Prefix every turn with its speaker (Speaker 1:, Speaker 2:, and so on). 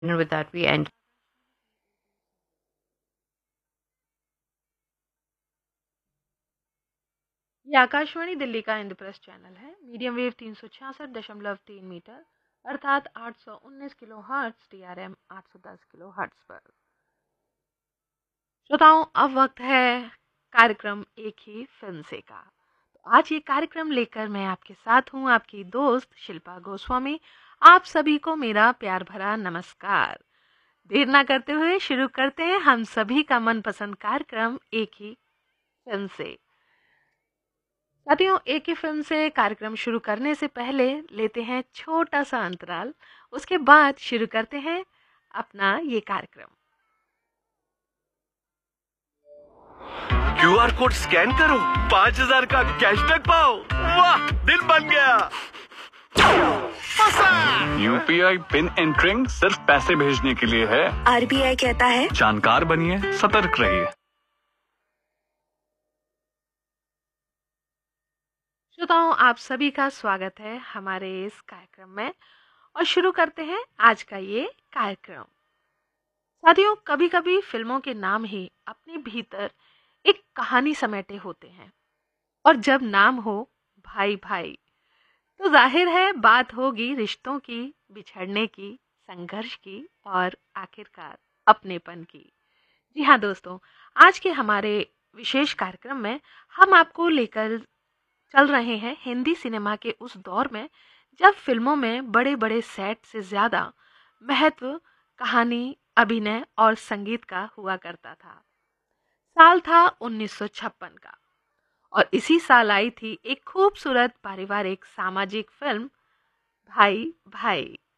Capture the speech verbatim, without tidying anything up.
Speaker 1: And with that, we end.
Speaker 2: ये आकाशवाणी दिल्ली का Indraprastha channel है। मीडियम वेव तीन सौ छियासठ दशमलव तीन मीटर अर्थात आठ सौ उन्नीस kilo hertz, T R M आठ सौ दस किलो हर्ट्ज पर। श्रोताओं, अब वक्त है कार्यक्रम एक ही फिल्म से का। तो आज ये कार्यक्रम लेकर मैं आपके साथ हूँ, आपकी दोस्त शिल्पा गोस्वामी। आप सभी को मेरा प्यार भरा नमस्कार। देर ना करते हुए शुरू करते हैं हम सभी का मनपसंद कार्यक्रम एक ही फिल्म से। साथियों, एक ही फिल्म से कार्यक्रम शुरू करने से पहले लेते हैं छोटा सा अंतराल, उसके बाद शुरू करते हैं अपना ये कार्यक्रम।
Speaker 3: क्यूआर कोड स्कैन करो, पाँच हजार का कैशबैक पाओ। वाह, दिल बन गया।
Speaker 4: यूपीआई पिन एंटरिंग सिर्फ पैसे भेजने के लिए है।
Speaker 5: आरबीआई कहता है
Speaker 4: जानकार बनिए, सतर्क रहिए।
Speaker 2: श्रोताओं, आप सभी का स्वागत है हमारे इस कार्यक्रम में और शुरू करते हैं आज का ये कार्यक्रम। साथियों, कभी कभी फिल्मों के नाम ही अपने भीतर एक कहानी समेटे होते हैं और जब नाम हो भाई भाई तो जाहिर है बात होगी रिश्तों की, बिछड़ने की, संघर्ष की और आखिरकार अपनेपन की। जी हाँ दोस्तों, आज के हमारे विशेष कार्यक्रम में हम आपको लेकर चल रहे हैं हिंदी सिनेमा के उस दौर में जब फिल्मों में बड़े बड़े सेट से ज़्यादा महत्व कहानी, अभिनय और संगीत का हुआ करता था। साल था उन्नीस सौ छप्पन का और इसी साल आई थी एक खूबसूरत पारिवारिक सामाजिक फिल्म भाई भाई।